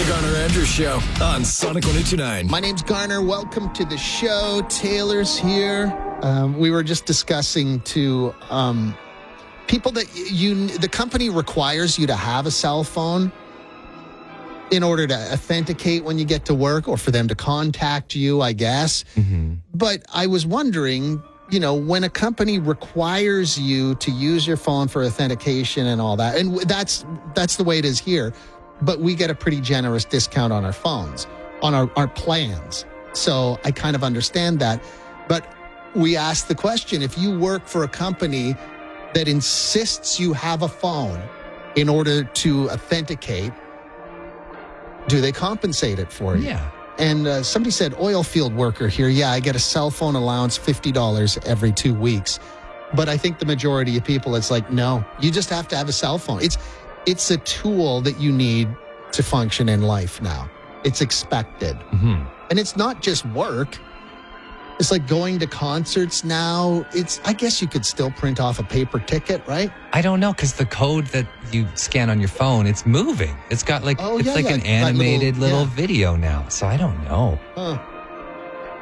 Garner Andrews Show on Sonic 102.9. My name's Garner. Welcome to the show. Taylor's here. We were just discussing to people that the company requires you to have a cell phone in order to authenticate when you get to work, or for them to contact you, I guess. Mm-hmm. But I was wondering, when a company requires you to use your phone for authentication and all that, and that's the way it is here, but we get a pretty generous discount on our phones, on our plans. So I kind of understand that. But we asked the question, if you work for a company that insists you have a phone in order to authenticate, do they compensate it for you? Yeah. And somebody said, oil field worker here. Yeah, I get a cell phone allowance, $50 every 2 weeks. But I think the majority of people, it's like, no, you just have to have a cell phone. It's a tool that you need to function in life now. It's expected. Mm-hmm. And it's not just work. It's like going to concerts now. I guess you could still print off a paper ticket, right? I don't know, because the code that you scan on your phone, it's moving. It's got an animated little video now. So I don't know. Huh.